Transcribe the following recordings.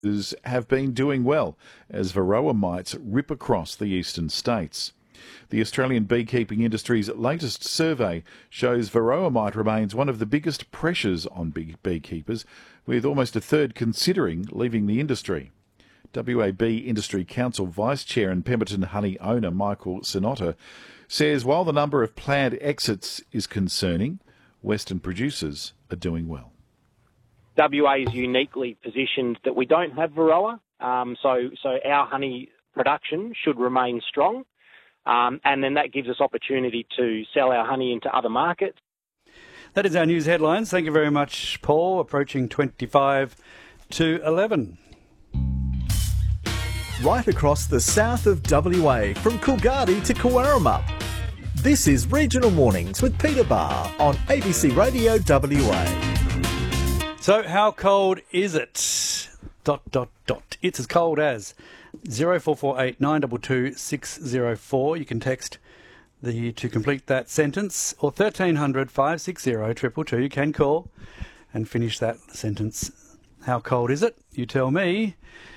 have been doing well as Varroa mites rip across the eastern states. The Australian beekeeping industry's latest survey shows Varroa mite remains one of the biggest pressures on beekeepers, with almost a third considering leaving the industry. WAB Industry Council Vice Chair and Pemberton Honey owner Michael Sinotta says while the number of planned exits is concerning, Western producers are doing well. WA is uniquely positioned that we don't have Varroa, so our honey production should remain strong, and then that gives us opportunity to sell our honey into other markets. That is our news headlines. Thank you very much, Paul. Approaching 25 to 11. Right across the south of WA, from Coolgardie to Cooramamup. This is Regional Mornings with Peter Barr on ABC Radio WA. So how cold is it? ... It's as cold as 0448 922 604. You can text to complete that sentence, or 1300 560 222. You can call and finish that sentence. How cold is it? You tell me.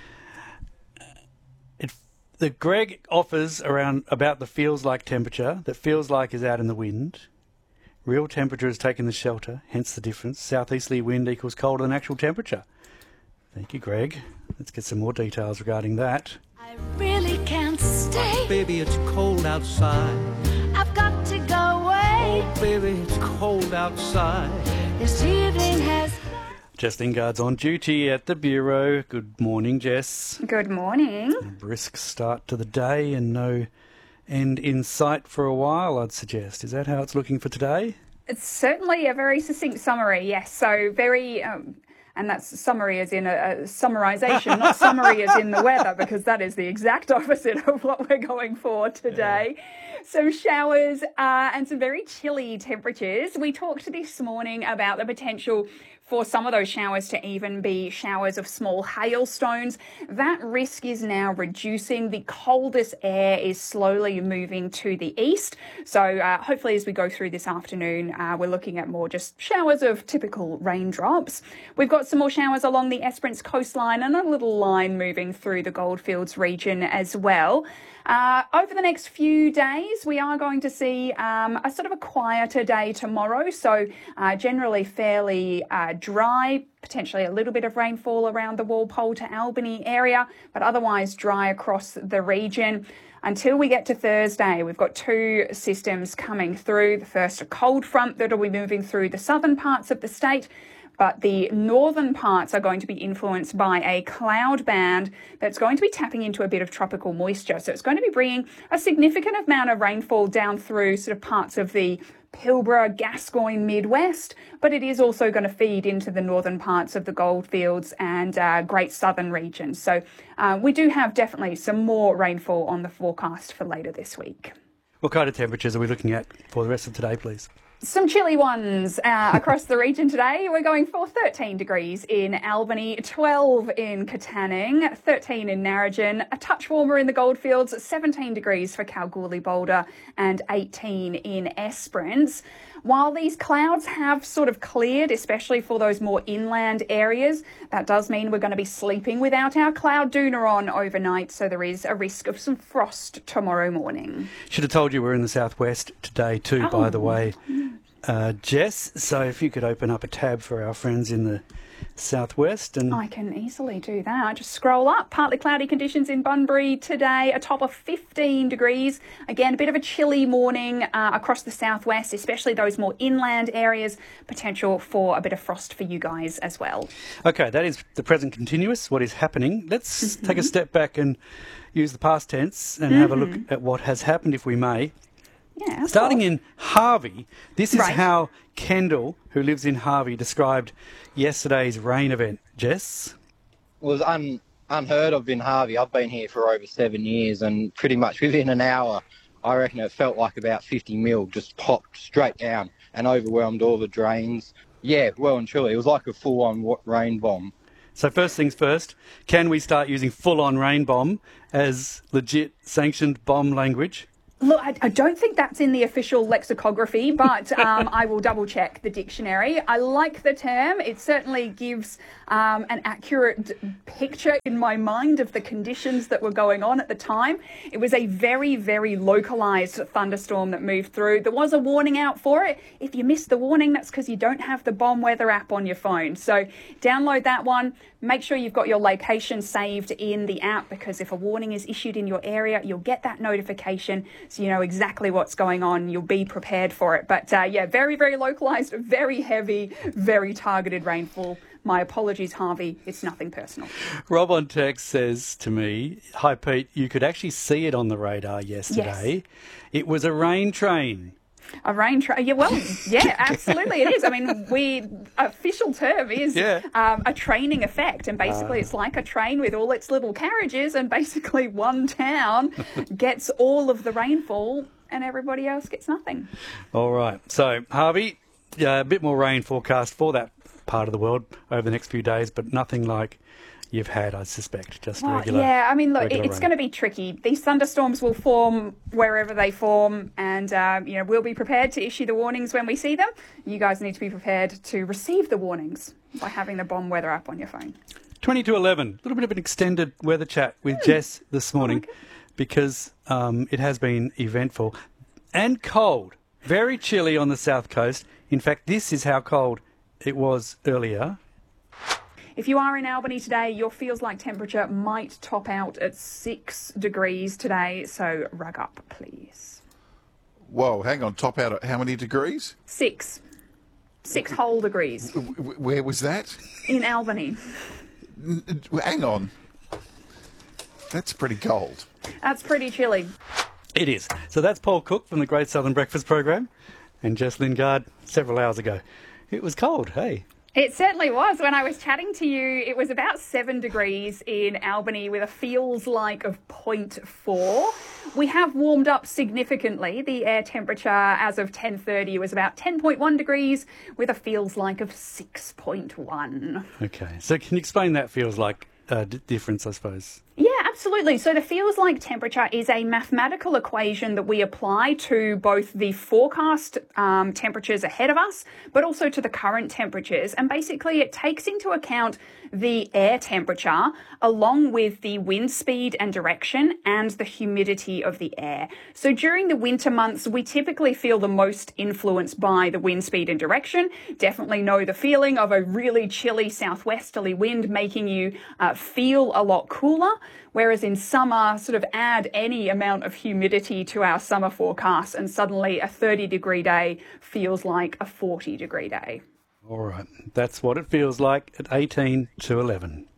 The Greg offers around about the feels like temperature that feels like is out in the wind. Real temperature is taking the shelter, hence the difference. Southeasterly wind equals colder than actual temperature. Thank you, Greg. Let's get some more details regarding that. I really can't stay. Oh, baby, it's cold outside. I've got to go away. Oh, baby, it's cold outside. This evening has... Jess Lingard's on duty at the Bureau. Good morning, Jess. Good morning. A brisk start to the day and no end in sight for a while, I'd suggest. Is that how it's looking for today? It's certainly a very succinct summary, yes. So very, and that's summary as in a summarisation, not summary as in the weather, because that is the exact opposite of what we're going for today. Yeah. Some showers and some very chilly temperatures. We talked this morning about the potential for some of those showers to even be showers of small hailstones. That risk is now reducing. The coldest air is slowly moving to the east. So hopefully as we go through this afternoon, we're looking at more just showers of typical raindrops. We've got some more showers along the Esperance coastline and a little line moving through the Goldfields region as well. Over the next few days, we are going to see a sort of a quieter day tomorrow. So generally fairly dry, potentially a little bit of rainfall around the Walpole to Albany area, but otherwise dry across the region. Until we get to Thursday, we've got two systems coming through. The first, a cold front that will be moving through the southern parts of the state, but the northern parts are going to be influenced by a cloud band that's going to be tapping into a bit of tropical moisture. So it's going to be bringing a significant amount of rainfall down through sort of parts of the Pilbara, Gascoyne, Midwest, but it is also going to feed into the northern parts of the Goldfields and Great Southern region. So we do have definitely some more rainfall on the forecast for later this week. What kind of temperatures are we looking at for the rest of today, please? Some chilly ones across the region today. We're going for 13 degrees in Albany, 12 in Katanning, 13 in Narrogin, a touch warmer in the Goldfields, 17 degrees for Kalgoorlie Boulder and 18 in Esperance. While these clouds have sort of cleared, especially for those more inland areas, that does mean we're going to be sleeping without our cloud dooner on overnight, so there is a risk of some frost tomorrow morning. Should have told you we're in the southwest today too, by the way, Jess. So if you could open up a tab for our friends in the southwest. And I can easily do that. Just scroll up. Partly cloudy conditions in Bunbury today, a top of 15 degrees. Again, a bit of a chilly morning across the southwest, especially those more inland areas. Potential for a bit of frost for you guys as well. Okay, that is the present continuous, what is happening. Let's take a step back and use the past tense and have a look at what has happened, if we may. Yeah, starting in Harvey, this is how Kendall, who lives in Harvey, described yesterday's rain event. Jess? It was unheard of in Harvey. I've been here for over 7 years, and pretty much within an hour, I reckon it felt like about 50 mil just popped straight down and overwhelmed all the drains. Yeah, well and truly, it was like a full-on rain bomb. So first things first, can we start using full-on rain bomb as legit sanctioned bomb language? Look, I don't think that's in the official lexicography, but I will double check the dictionary. I like the term. It certainly gives an accurate picture in my mind of the conditions that were going on at the time. It was a very, very localised thunderstorm that moved through. There was a warning out for it. If you missed the warning, that's because you don't have the bomb weather app on your phone. So download that one. Make sure you've got your location saved in the app, because if a warning is issued in your area, you'll get that notification so you know exactly what's going on. You'll be prepared for it. But yeah, very, very localised, very heavy, very targeted rainfall. My apologies, Harvey. It's nothing personal. Rob on text says to me, "Hi, Pete, you could actually see it on the radar yesterday. Yes. It was a rain train." A rain train? Yeah, well, yeah, absolutely it is. I mean, official term is a training effect, and basically it's like a train with all its little carriages, and basically one town gets all of the rainfall and everybody else gets nothing. All right. So, Harvey, a bit more rain forecast for that part of the world over the next few days, but nothing like you've had, I suspect, just regular. Yeah, I mean, look, it's going to be tricky. These thunderstorms will form wherever they form, and we'll be prepared to issue the warnings when we see them. You guys need to be prepared to receive the warnings by having the bomb weather app on your phone. 20 to 11, a little bit of an extended weather chat with Jess this morning, because it has been eventful and cold, very chilly on the south coast. In fact, this is how cold it was earlier. If you are in Albany today, your feels like temperature might top out at 6 degrees today, so rug up, please. Whoa, hang on, top out at how many degrees? 6. 6 whole degrees. Where was that? In Albany. Hang on. That's pretty cold. That's pretty chilly. It is. So that's Paul Cook from the Great Southern Breakfast Program, and Jess Lingard several hours ago. It was cold, hey? It certainly was. When I was chatting to you, it was about 7 degrees in Albany with a feels like of 0.4. We have warmed up significantly. The air temperature as of 10:30 was about 10.1 degrees with a feels like of 6.1. Okay. So can you explain that feels like difference, I suppose? Yeah, absolutely. So the feels like temperature is a mathematical equation that we apply to both the forecast temperatures ahead of us, but also to the current temperatures. And basically it takes into account the air temperature along with the wind speed and direction and the humidity of the air. So during the winter months, we typically feel the most influenced by the wind speed and direction. Definitely know the feeling of a really chilly southwesterly wind making you feel a lot cooler. Whereas in summer, sort of add any amount of humidity to our summer forecast and suddenly a 30-degree day feels like a 40-degree day. All right. That's what it feels like at 18 to 11.